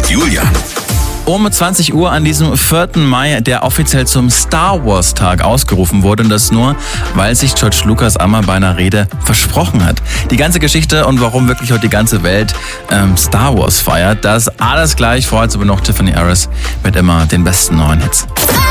Julian. Um 20 Uhr an diesem 4. Mai, der offiziell zum Star Wars Tag ausgerufen wurde. Und das nur, weil sich George Lucas einmal bei einer Rede versprochen hat. Die ganze Geschichte und warum wirklich heute die ganze Welt Star Wars feiert, das alles gleich. Vorher aber noch Tiffany Harris mit immer den besten neuen Hits.